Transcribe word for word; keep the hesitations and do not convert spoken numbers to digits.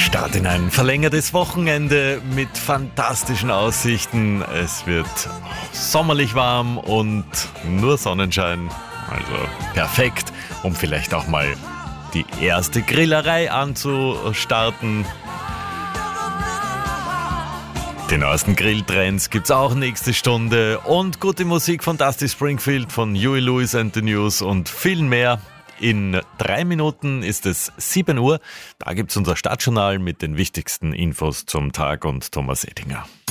Start in ein verlängertes Wochenende mit fantastischen Aussichten. Es wird sommerlich warm und nur Sonnenschein. Also perfekt, um vielleicht auch mal die erste Grillerei anzustarten. Die neuesten Grilltrends gibt's auch nächste Stunde und gute Musik von Dusty Springfield, von Huey Lewis and the News und viel mehr. In drei Minuten ist es sieben Uhr. Da gibt's unser Stadtjournal mit den wichtigsten Infos zum Tag und Thomas Edinger.